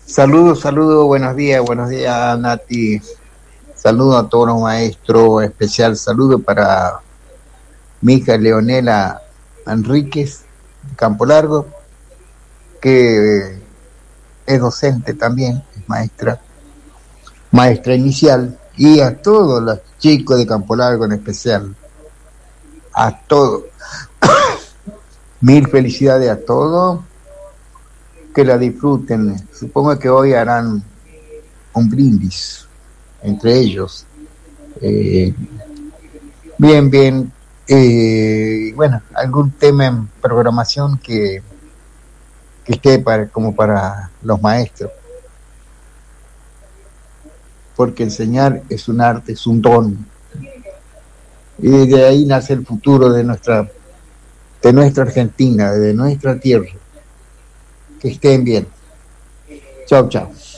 Saludos, saludos, buenos días Nati, saludos a todos los maestros, especial saludo para mi hija Leonela Enríquez, de Campo Largo, que es docente también, es maestra inicial, y a todos los chicos de Campo Largo en especial, a todos, mil felicidades a todos, que la disfruten, supongo que hoy harán un brindis entre ellos. Eh, Bien, bien. Bueno, algún tema en programación que esté como para los maestros, porque enseñar es un arte, es un don, y de ahí nace el futuro de nuestra Argentina, de nuestra tierra. Que estén bien. Chao, chao.